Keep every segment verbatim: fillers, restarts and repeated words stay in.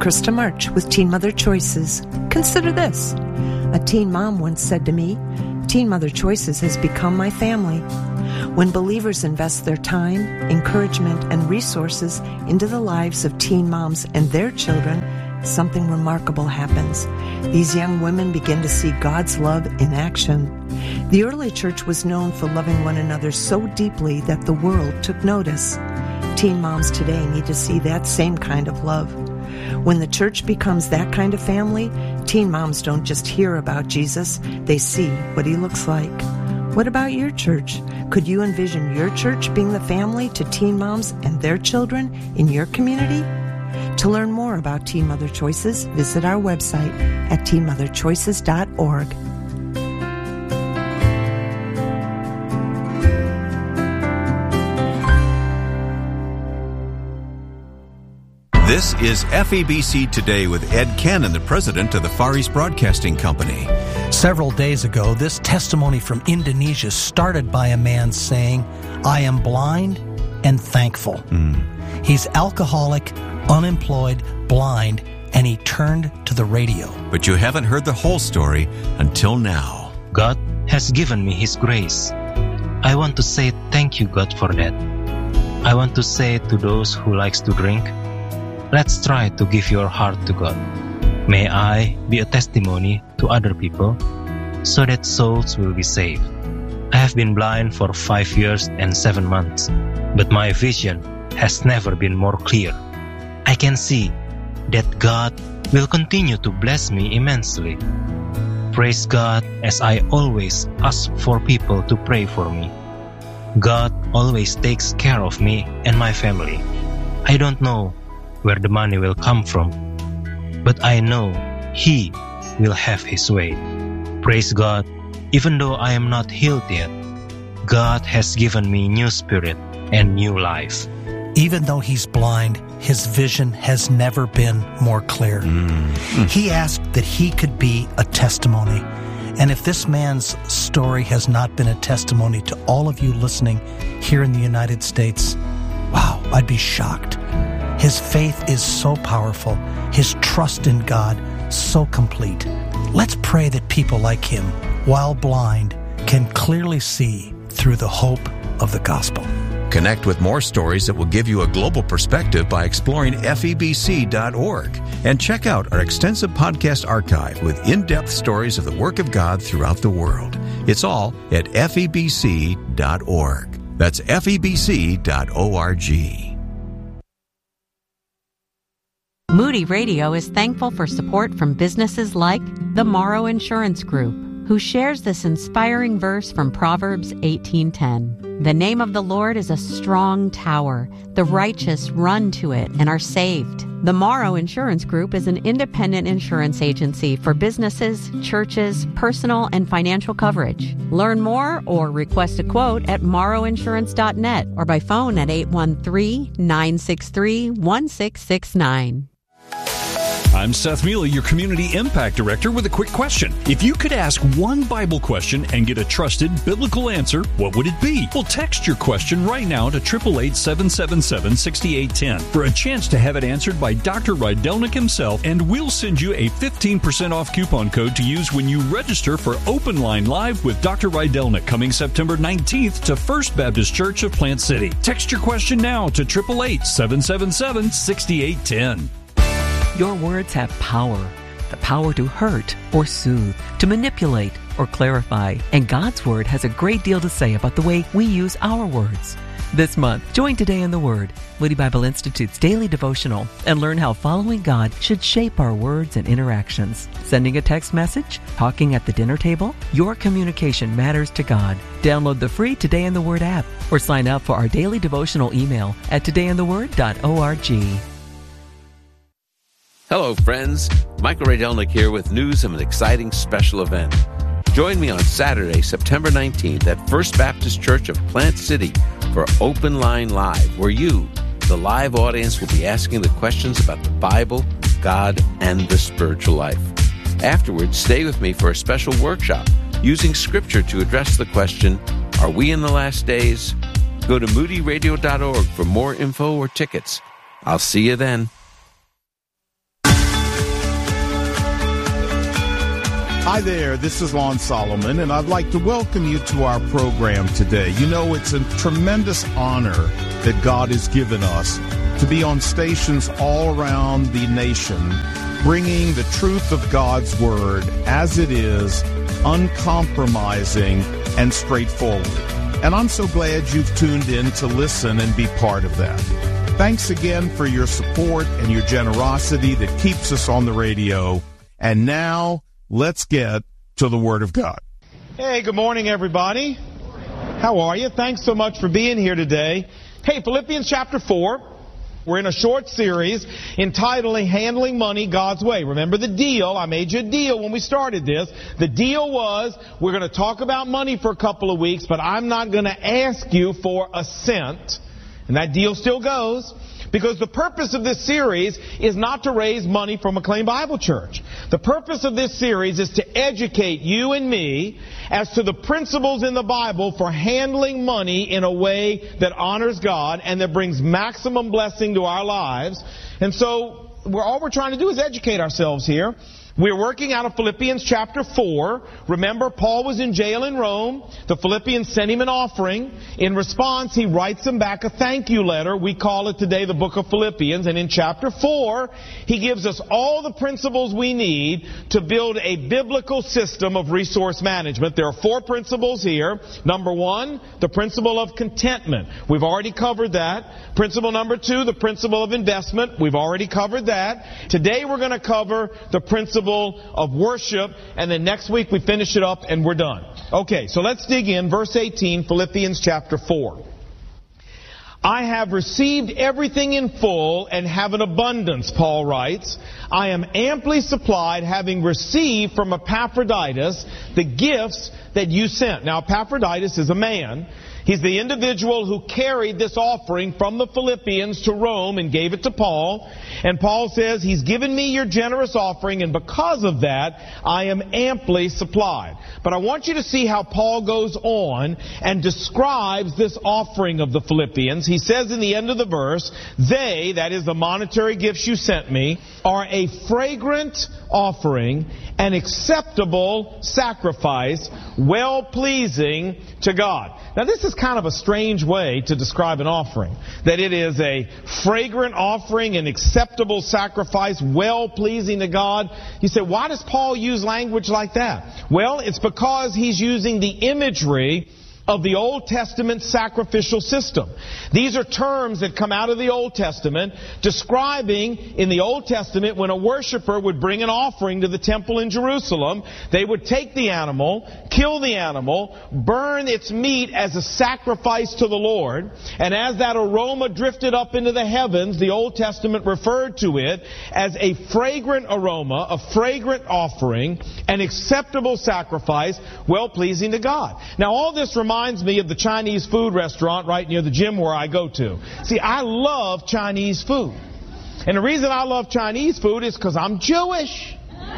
Krista March with Teen Mother Choices. Consider this. A teen mom once said to me, Teen Mother Choices has become my family. When believers invest their time, encouragement, and resources into the lives of teen moms and their children, something remarkable happens. These young women begin to see God's love in action. The early church was known for loving one another so deeply that the world took notice. Teen moms today need to see that same kind of love. When the church becomes that kind of family, teen moms don't just hear about Jesus, they see what he looks like. What about your church? Could you envision your church being the family to teen moms and their children in your community? To learn more about Teen Mother Choices, visit our website at teen mother choices dot org. This is F E B C Today with Ed Cannon, the president of the Far East Broadcasting Company. Several days ago, this testimony from Indonesia started by a man saying, I am blind and thankful. Mm. He's alcoholic, unemployed, blind, and he turned to the radio. But you haven't heard the whole story until now. God has given me His grace. I want to say thank you, God, for that. I want to say to those who likes to drink, let's try to give your heart to God. May I be a testimony to other people so that souls will be saved. I have been blind for five years and seven months, but my vision has never been more clear. I can see that God will continue to bless me immensely. Praise God as I always ask for people to pray for me. God always takes care of me and my family. I don't know where the money will come from, but I know He will have His way. Praise God, even though I am not healed yet, God has given me new spirit and new life. Even though he's blind, his vision has never been more clear. Mm-hmm. He asked that he could be a testimony. And if this man's story has not been a testimony to all of you listening here in the United States, wow, I'd be shocked. His faith is so powerful, his trust in God so complete. Let's pray that people like him, while blind, can clearly see through the hope of the gospel. Connect with more stories that will give you a global perspective by exploring F E B C dot org. And check out our extensive podcast archive with in-depth stories of the work of God throughout the world. It's all at F E B C dot org. That's F E B C dot org. Moody Radio is thankful for support from businesses like the Morrow Insurance Group, who shares this inspiring verse from Proverbs eighteen ten. The name of the Lord is a strong tower. The righteous run to it and are saved. The Morrow Insurance Group is an independent insurance agency for businesses, churches, personal, and financial coverage. Learn more or request a quote at morrow insurance dot net or by phone at eight one three, nine six three, one six six nine. I'm Seth Mealy, your Community Impact Director, with a quick question. If you could ask one Bible question and get a trusted biblical answer, what would it be? Well, text your question right now to eight eight eight, seven seven seven, six eight one zero for a chance to have it answered by Doctor Rydelnik himself, and we'll send you a fifteen percent off coupon code to use when you register for Open Line Live with Doctor Rydelnik coming September nineteenth to First Baptist Church of Plant City. Text your question now to eight eight eight, seven seven seven, six eight one zero. Your words have power, the power to hurt or soothe, to manipulate or clarify. And God's Word has a great deal to say about the way we use our words. This month, join Today in the Word, Moody Bible Institute's daily devotional, and learn how following God should shape our words and interactions. Sending a text message? Talking at the dinner table? Your communication matters to God. Download the free Today in the Word app or sign up for our daily devotional email at today in the word dot org. Hello, friends. Michael Rydelnik here with news of an exciting special event. Join me on Saturday, September nineteenth at First Baptist Church of Plant City for Open Line Live, where you, the live audience, will be asking the questions about the Bible, God, and the spiritual life. Afterwards, stay with me for a special workshop using Scripture to address the question, are we in the last days? Go to moody radio dot org for more info or tickets. I'll see you then. Hi there, this is Lon Solomon, and I'd like to welcome you to our program today. You know, it's a tremendous honor that God has given us to be on stations all around the nation, bringing the truth of God's Word as it is, uncompromising and straightforward. And I'm so glad you've tuned in to listen and be part of that. Thanks again for your support and your generosity that keeps us on the radio. And now, let's get to the Word of God. Hey, good morning, everybody. How are you? Thanks so much for being here today. Hey, Philippians chapter four. We're in a short series entitling Handling Money God's Way. Remember the deal? I made you a deal when we started this. The deal was we're going to talk about money for a couple of weeks, but I'm not going to ask you for a cent. And that deal still goes. Because the purpose of this series is not to raise money for McLean Bible Church. The purpose of this series is to educate you and me as to the principles in the Bible for handling money in a way that honors God and that brings maximum blessing to our lives. And so we're, all we're trying to do is educate ourselves here. We're working out of Philippians chapter four. Remember, Paul was in jail in Rome. The Philippians sent him an offering. In response, he writes them back a thank you letter. We call it today the book of Philippians. And in chapter four, he gives us all the principles we need to build a biblical system of resource management. There are four principles here. Number one, the principle of contentment. We've already covered that. Principle number two, the principle of investment. We've already covered that. Today we're going to cover the principle of worship, and then next week we finish it up and we're done. Okay, so let's dig in. Verse eighteen, Philippians chapter four. I have received everything in full and have an abundance, Paul writes. I am amply supplied, having received from Epaphroditus the gifts that you sent. Now, Epaphroditus is a man. He's the individual who carried this offering from the Philippians to Rome and gave it to Paul. And Paul says, he's given me your generous offering, and because of that, I am amply supplied. But I want you to see how Paul goes on and describes this offering of the Philippians. He says in the end of the verse, they, that is the monetary gifts you sent me, are a fragrant offering, an acceptable sacrifice, well-pleasing to God. Now, this is kind of a strange way to describe an offering. That it is a fragrant offering, an acceptable sacrifice, well-pleasing to God. You say, why does Paul use language like that? Well, it's because he's using the imagery of the Old Testament sacrificial system. These are terms that come out of the Old Testament describing in the Old Testament when a worshiper would bring an offering to the temple in Jerusalem, they would take the animal, kill the animal, burn its meat as a sacrifice to the Lord, and as that aroma drifted up into the heavens, the Old Testament referred to it as a fragrant aroma, a fragrant offering, an acceptable sacrifice, well-pleasing to God. Now, all this reminds reminds me of the Chinese food restaurant right near the gym where I go to. See, I love Chinese food. And the reason I love Chinese food is because I'm Jewish.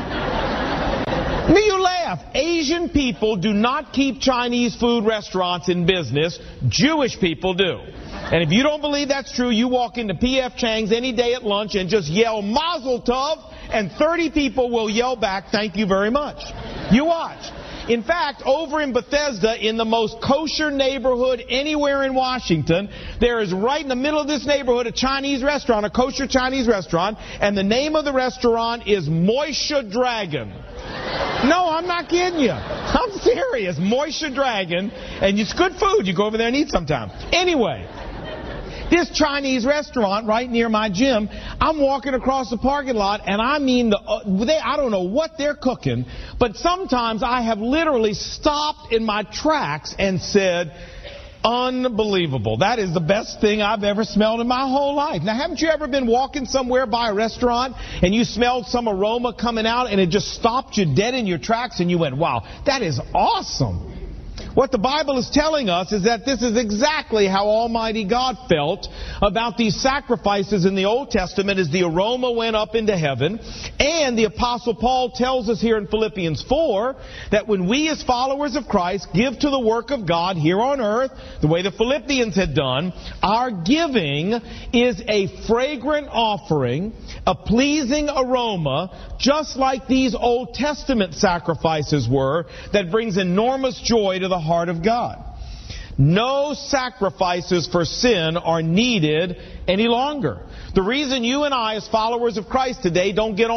Now you laugh. Asian people do not keep Chinese food restaurants in business. Jewish people do. And if you don't believe that's true, you walk into P F Chang's any day at lunch and just yell Mazel Tov, and thirty people will yell back, thank you very much. You watch. In fact, over in Bethesda, in the most kosher neighborhood anywhere in Washington, there is right in the middle of this neighborhood a Chinese restaurant, a kosher Chinese restaurant, and the name of the restaurant is Moishe Dragon. No, I'm not kidding you. I'm serious. Moishe Dragon, and it's good food. You go over there and eat sometime. Anyway, this Chinese restaurant right near my gym, I'm walking across the parking lot, and I mean, the, uh, they, I don't know what they're cooking, but sometimes I have literally stopped in my tracks and said, unbelievable. That is the best thing I've ever smelled in my whole life. Now, haven't you ever been walking somewhere by a restaurant and you smelled some aroma coming out and it just stopped you dead in your tracks and you went, wow, that is awesome. What the Bible is telling us is that this is exactly how Almighty God felt about these sacrifices in the Old Testament as the aroma went up into heaven. And the Apostle Paul tells us here in Philippians four that when we as followers of Christ give to the work of God here on earth, the way the Philippians had done, our giving is a fragrant offering, a pleasing aroma, just like these Old Testament sacrifices were, that brings enormous joy to the heart of God. No sacrifices for sin are needed any longer. The reason you and I, as followers of Christ today, don't get on